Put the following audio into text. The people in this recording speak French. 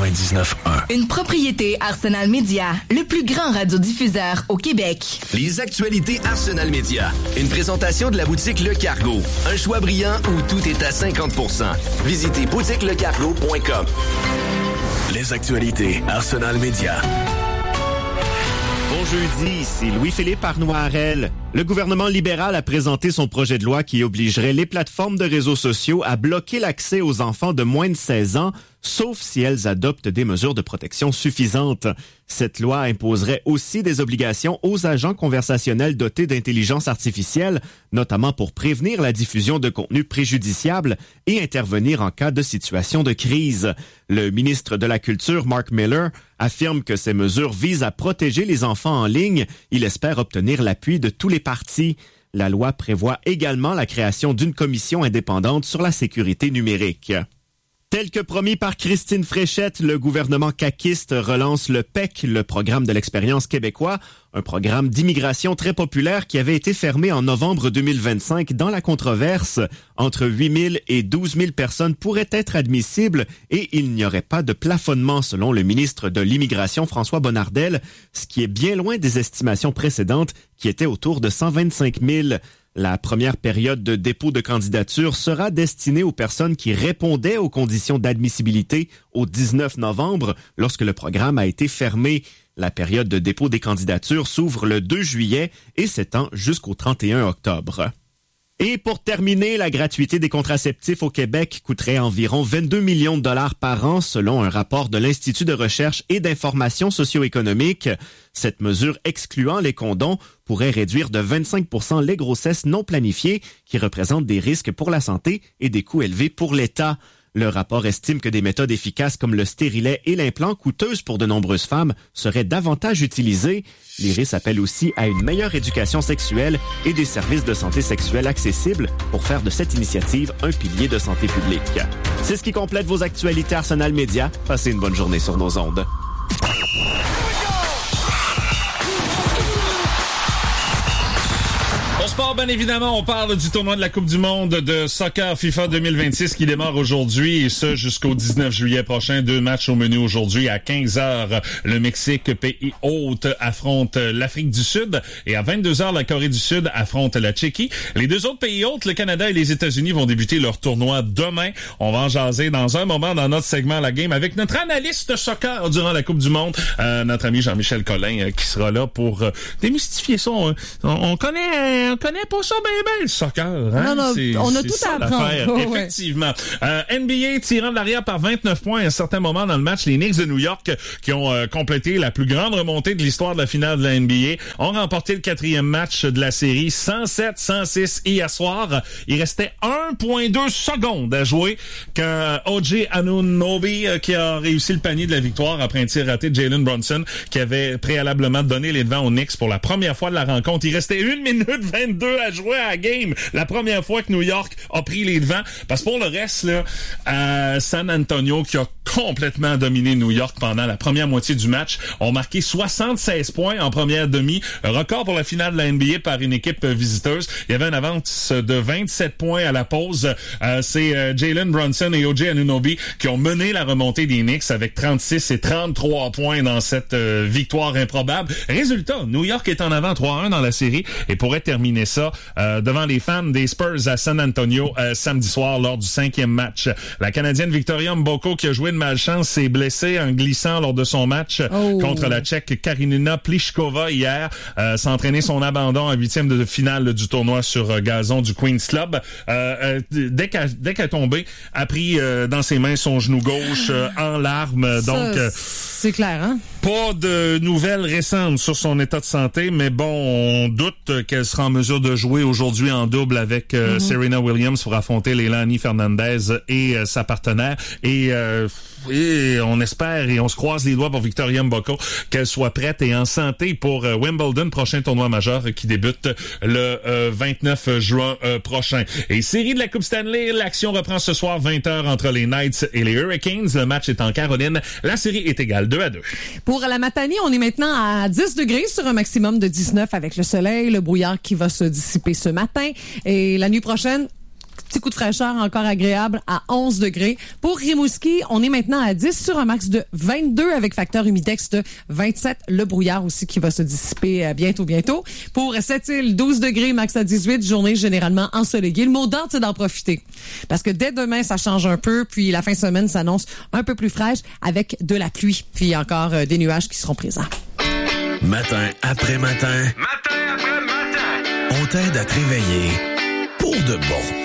99.1. Une propriété Arsenal Média, le plus grand radiodiffuseur au Québec. Les actualités Arsenal Média. Une présentation de la boutique Le Cargo. Un choix brillant où tout est à 50%. Visitez boutiquelecargo.com. Les actualités Arsenal Média. Bon jeudi, ici Louis-Philippe Arnoirel. Le gouvernement libéral a présenté son projet de loi qui obligerait les plateformes de réseaux sociaux à bloquer l'accès aux enfants de moins de 16 ans, sauf si elles adoptent des mesures de protection suffisantes. Cette loi imposerait aussi des obligations aux agents conversationnels dotés d'intelligence artificielle, notamment pour prévenir la diffusion de contenus préjudiciables et intervenir en cas de situation de crise. Le ministre de la Culture, Mark Miller, affirme que ces mesures visent à protéger les enfants en ligne. Il espère obtenir l'appui de tous les partis. La loi prévoit également la création d'une commission indépendante sur la sécurité numérique. Tel que promis par Christine Fréchette, le gouvernement caquiste relance le PEC, le programme de l'expérience québécois, un programme d'immigration très populaire qui avait été fermé en novembre 2025 dans la controverse. Entre 8 000 et 12 000 personnes pourraient être admissibles et il n'y aurait pas de plafonnement selon le ministre de l'Immigration François Bonnardel, ce qui est bien loin des estimations précédentes qui étaient autour de 125 000. La première période de dépôt de candidature sera destinée aux personnes qui répondaient aux conditions d'admissibilité au 19 novembre, lorsque le programme a été fermé. La période de dépôt des candidatures s'ouvre le 2 juillet et s'étend jusqu'au 31 octobre. Et pour terminer, la gratuité des contraceptifs au Québec coûterait environ 22 millions de dollars par an selon un rapport de l'Institut de recherche et d'information socio-économique. Cette mesure excluant les condoms pourrait réduire de 25% les grossesses non planifiées qui représentent des risques pour la santé et des coûts élevés pour l'État. Le rapport estime que des méthodes efficaces comme le stérilet et l'implant, coûteuses pour de nombreuses femmes, seraient davantage utilisées. L'IRIS appelle aussi à une meilleure éducation sexuelle et des services de santé sexuelle accessibles pour faire de cette initiative un pilier de santé publique. C'est ce qui complète vos actualités Arsenal Média. Passez une bonne journée sur nos ondes. Au sport, bien évidemment, on parle du tournoi de la Coupe du monde de soccer FIFA 2026 qui démarre aujourd'hui et ce jusqu'au 19 juillet prochain. 2 matchs au menu aujourd'hui à 15h. Le Mexique, pays hôte, affronte l'Afrique du Sud et à 22h, la Corée du Sud affronte la Tchéquie. Les 2 autres pays hôtes, le Canada et les États-Unis, vont débuter leur tournoi demain. On va en jaser dans un moment dans notre segment La Game avec notre analyste soccer durant la Coupe du monde, notre ami Jean-Michel Collin, qui sera là pour démystifier ça. On connaît pas ça bien, le soccer. Hein? Non, on a tout à apprendre. Effectivement. NBA tirant de l'arrière par 29 points à un certain moment dans le match. Les Knicks de New York, qui ont complété la plus grande remontée de l'histoire de la finale de la NBA, ont remporté le 4e match de la série 107-106 hier soir. Il restait 1,2 secondes à jouer quand OG Anunoby, qui a réussi le panier de la victoire après un tir raté de Jalen Brunson, qui avait préalablement donné les devants aux Knicks pour la première fois de la rencontre. Il restait 1 minute 22 à jouer à la game. La première fois que New York a pris les devants. Parce que pour le reste, là, San Antonio, qui a complètement dominé New York pendant la première moitié du match, ont marqué 76 points en première demi. Record pour la finale de la NBA par une équipe visiteuse. Il y avait une avance de 27 points à la pause. C'est Jalen Brunson et OG Anunoby qui ont mené la remontée des Knicks avec 36 et 33 points dans cette victoire improbable. Résultat, New York est en avant 3-1 dans la série et pourrait terminer ça devant les fans des Spurs à San Antonio samedi soir lors du 5e match. La Canadienne Victoria Mboko, qui a joué de malchance, s'est blessée en glissant lors de son match contre la Tchèque Karinina Pliskova hier, sans entraîner son abandon en 8e de finale du tournoi sur gazon du Queen's Club. Dès qu'elle est tombée, a pris dans ses mains son genou gauche en larmes. Donc, c'est clair, hein? Pas de nouvelles récentes sur son état de santé, mais bon, on doute qu'elle sera en mesure de jouer aujourd'hui en double avec Serena Williams pour affronter Leilani Fernandez et sa partenaire. Et on espère et on se croise les doigts pour Victoria Mboko qu'elle soit prête et en santé pour Wimbledon, prochain tournoi majeur qui débute le 29 juin prochain. Et série de la Coupe Stanley, l'action reprend ce soir 20h entre les Knights et les Hurricanes. Le match est en Caroline. La série est égale 2-2. Pour la Matanie, on est maintenant à 10 degrés sur un maximum de 19 avec le soleil, le brouillard qui va se dissiper ce matin. Et la nuit prochaine, Petit coup de fraîcheur encore agréable à 11 degrés. Pour Rimouski, on est maintenant à 10 sur un max de 22 avec facteur humidex de 27. Le brouillard aussi qui va se dissiper bientôt. Pour Sept-Îles, 12 degrés, max à 18. Journée généralement ensoleillée. Le mot d'ordre, c'est d'en profiter. Parce que dès demain, ça change un peu. Puis la fin de semaine s'annonce un peu plus fraîche avec de la pluie. Puis encore des nuages qui seront présents. Matin après matin. Matin après matin. On t'aide à te réveiller pour de bon.